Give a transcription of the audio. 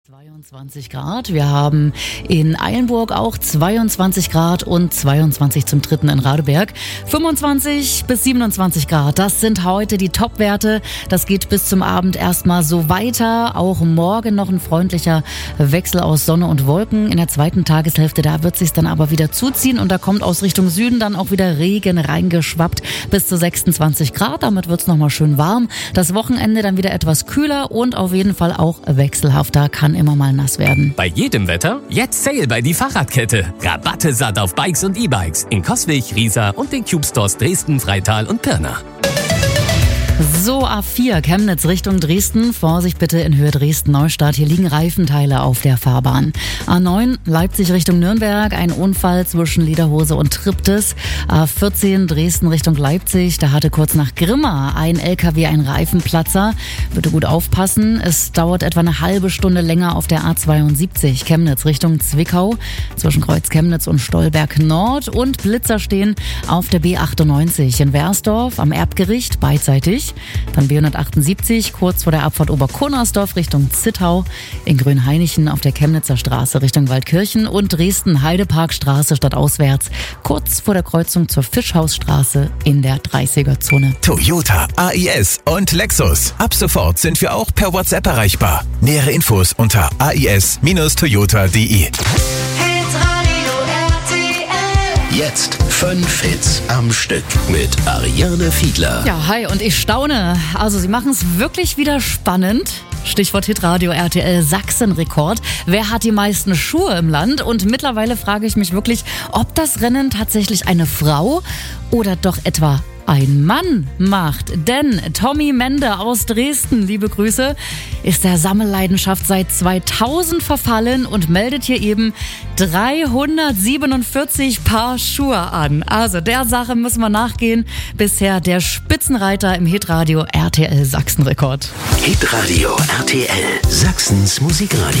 22 Grad. Wir haben in Eilenburg auch 22 Grad und 22 zum Dritten in Radeberg. 25 bis 27 Grad, das sind heute die Top-Werte. Das geht bis zum Abend erstmal so weiter. Auch morgen noch ein freundlicher Wechsel aus Sonne und Wolken. In der zweiten Tageshälfte, da wird sich's dann aber wieder zuziehen und da kommt aus Richtung Süden dann auch wieder Regen reingeschwappt bis zu 26 Grad. Damit wird's nochmal schön warm. Das Wochenende dann wieder etwas kühler und auf jeden Fall auch wechselhafter, kann immer mal nass werden. Bei jedem Wetter jetzt Sale bei die Fahrradkette. Rabatte satt auf Bikes und E-Bikes in Coswig, Riesa und den Cube Stores Dresden, Freital und Pirna. So, A4 Chemnitz Richtung Dresden. Vorsicht bitte in Höhe Dresden-Neustadt. Hier liegen Reifenteile auf der Fahrbahn. A9 Leipzig Richtung Nürnberg. Ein Unfall zwischen Lederhose und Triptis. A14 Dresden Richtung Leipzig. Da hatte kurz nach Grimma ein LKW einen Reifenplatzer. Bitte gut aufpassen. Es dauert etwa eine halbe Stunde länger auf der A72 Chemnitz Richtung Zwickau. Zwischen Kreuz Chemnitz und Stolberg Nord. Und Blitzer stehen auf der B98 in Wersdorf am Erbgericht beidseitig. Dann B178 kurz vor der Abfahrt Oberkunnersdorf Richtung Zittau, in Grünhainichen auf der Chemnitzer Straße Richtung Waldkirchen und Dresden-Heideparkstraße stadtauswärts kurz vor der Kreuzung zur Fischhausstraße in der 30er-Zone. Toyota, AIS und Lexus. Ab sofort sind wir auch per WhatsApp erreichbar. Nähere Infos unter ais-toyota.de. Jetzt 5 Hits am Stück mit Ariane Fiedler. Ja, hi und ich staune. Also sie machen es wirklich wieder spannend. Stichwort Hitradio RTL Sachsenrekord. Wer hat die meisten Schuhe im Land? Und mittlerweile frage ich mich wirklich, ob das Rennen tatsächlich eine Frau oder doch etwa ein Mann macht. Denn Tommy Mende aus Dresden, liebe Grüße, ist der Sammelleidenschaft seit 2000 verfallen und meldet hier eben 347 Paar Schuhe an. Also der Sache müssen wir nachgehen. Bisher der Spitzenreiter im Hitradio RTL Sachsenrekord. Hitradio RTL Sachsens Musikradio.